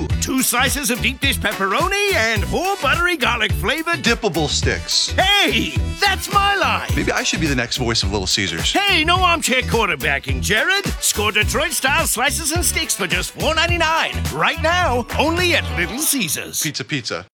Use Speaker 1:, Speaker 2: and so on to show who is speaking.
Speaker 1: too. 2 slices of deep dish pepperoni and 4 buttery garlic flavored
Speaker 2: Dippable sticks.
Speaker 1: Hey, that's my line.
Speaker 2: Maybe I should be the next voice of Little Caesars.
Speaker 1: Hey, no armchair quarterbacking, Jared. Score Detroit-style slices and sticks for just $4.99. Right now, only at Little Caesars.
Speaker 2: Pizza.